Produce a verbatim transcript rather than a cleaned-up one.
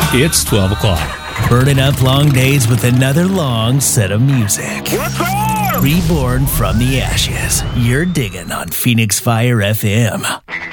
It's twelve o'clock. Burning up long days with another long set of music. What's up? Reborn from the ashes. You're digging on Phoenix Fire F M.